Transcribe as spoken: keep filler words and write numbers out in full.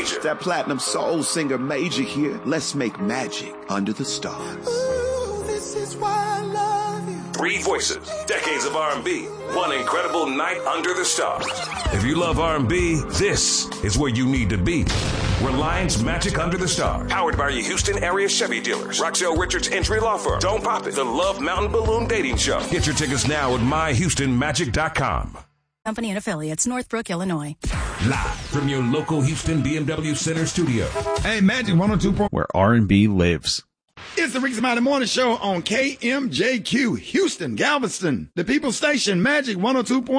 Major. That platinum soul singer Major here. Let's make magic under the stars. Ooh, this is why I love you. Three voices, decades of R and B, one incredible night under the stars. If you love R and B, this is where you need to be. Reliance Magic Under the Stars. Powered by your Houston area Chevy dealers. Roxelle Richards Entry Law Firm. Don't Pop It. The Love Mountain Balloon Dating Show. Get your tickets now at my houston magic dot com. Company and affiliates, Northbrook, Illinois. Live from your local Houston B M W Center studio. Hey, Magic one oh two point where R and B lives. It's the Ricky Smiley Morning Show on K M J Q, Houston, Galveston. The People Station, Magic one oh two point